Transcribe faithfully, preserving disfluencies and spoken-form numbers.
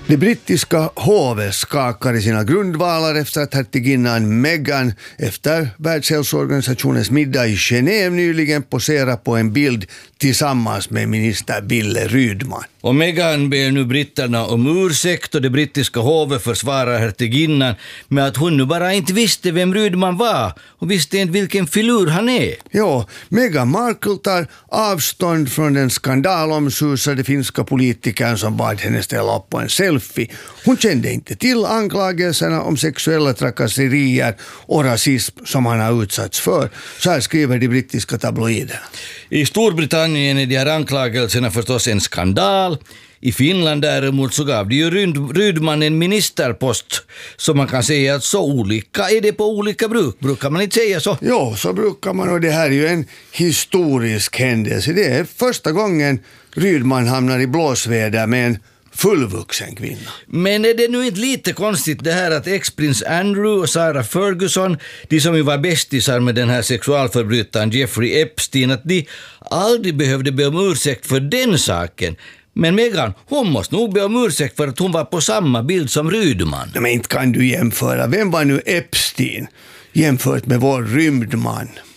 Det brittiska hovet skakar i sina grundvalar efter att hertiginnan Meghan efter Världshälsoorganisationens middag i Genève nyligen poserar på en bild tillsammans med minister Wille Rydman. Och Meghan ber nu britterna om ursäkt och det brittiska hovet försvarar hertiginnan med att hon nu bara inte visste vem Rydman var och visste inte vilken filur han är. Ja, Meghan Markle tar avstånd från den skandalomsusade finska politikern som bad henne ställa upp på en selfie. Hon kände inte till anklagelserna om sexuella trakasserier och rasism som han har utsatts för. Så här skriver de brittiska tabloiderna. I Storbritannien är de här anklagelserna förstås en skandal. I Finland däremot så gav det ju Rydman en ministerpost, så man kan säga att så olika är det på olika bruk. Brukar man inte säga så? Jo, så brukar man, och det här är ju en historisk händelse. Det är första gången Rydman hamnar i blåsväder med en fullvuxen kvinna. Men är det nu inte lite konstigt det här att ex-prins Andrew och Sarah Ferguson, de som ju var bästisar med den här sexualförbrytaren Jeffrey Epstein, att de aldrig behövde be om ursäkt för den saken. Men Meghan, hon måste nog be om ursäkt för att hon var på samma bild som Rydman. Men inte kan du jämföra. Vem var nu Epstein jämfört med vår rymdman?